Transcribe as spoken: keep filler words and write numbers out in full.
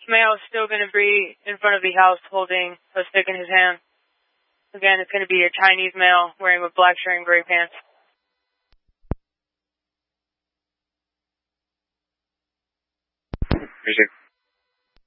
male is still going to be in front of the house holding a stick in his hand. Again, it's going to be a Chinese male wearing a black shirt and gray pants. Appreciate it.